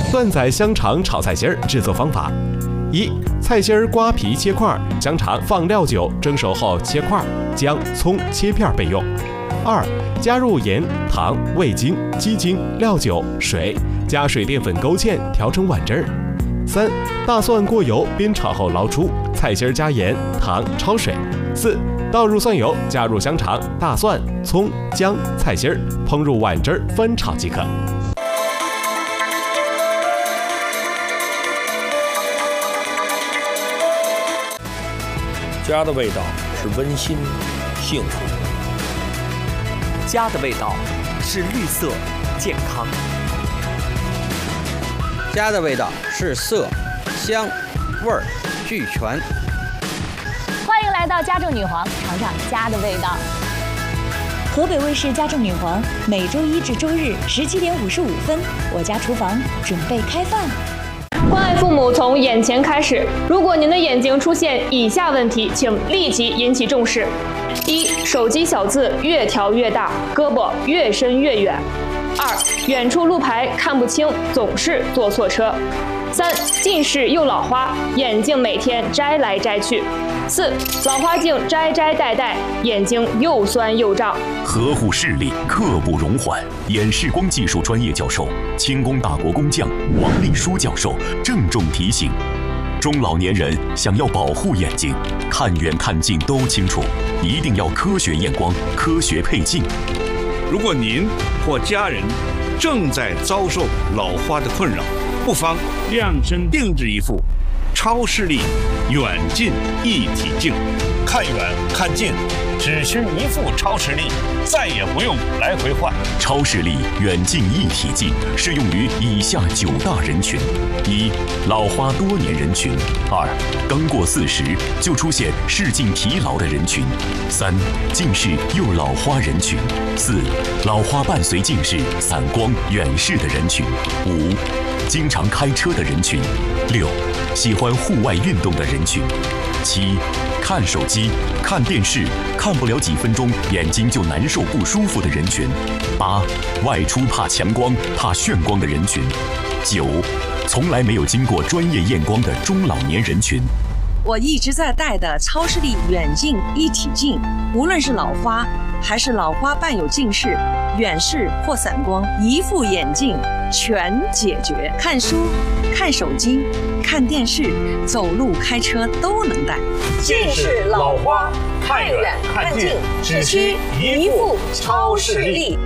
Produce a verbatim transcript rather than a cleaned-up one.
段仔香肠炒菜心儿制作方法：一、菜心儿刮皮切块，香肠放料酒蒸熟后切块，姜、葱切片备用。二、加入盐、糖、味精、鸡精、料酒、水，加水淀粉勾芡调成碗汁儿。三、大蒜过油煸炒后捞出，菜心儿加盐、糖焯水。四、倒入蒜油，加入香肠、大蒜、葱、姜、菜心儿，烹入碗汁儿翻炒即可。 家的味道是温馨、幸福。 家的味道是绿色、健康。 家的味道是色、香、味儿俱全。 欢迎来到家政女皇，尝尝家的味道。 河北卫视家政女皇每周一至周日十七点五十五分，我家厨房准备开饭。 关爱父母从眼前开始。如果您的眼睛出现以下问题，请立即引起重视：一、手机小字越调越大，胳膊越伸越远；二、远处路牌看不清，总是坐错车；三、近视又老花，眼镜每天摘来摘去；四、老花镜摘摘戴戴，眼睛又酸又胀。 呵护视力，刻不容缓。眼视光技术专业教授、清宫大国工匠王立书教授郑重提醒：中老年人想要保护眼睛，看远看近都清楚，一定要科学验光、科学配镜。 如果您或家人正在遭受老花的困扰，不妨量身定制一副超视力远近一体镜，看远看近只需一副超视力，再也不用来回换。 超视力远近一体镜适用于以下九大人群：一、老花多年人群；二、刚过四十就出现视镜疲劳的人群；三、近视又老花人群；四、老花伴随近视、散光、远视的人群；五、经常开车的人群；六、喜欢户外运动的人群；七、看手机、看电视看不了几分钟眼睛就难受不舒服的人群；八、外出怕强光、怕眩光的人群；九、从来没有经过专业验光的中老年人群。 我一直在戴的超视力远近一体镜，无论是老花还是老花伴有近视、远视或散光，一副眼镜全解决。看书、看手机、看电视、走路、开车都能戴。 近视、老花，看远看近，只需一副超视力。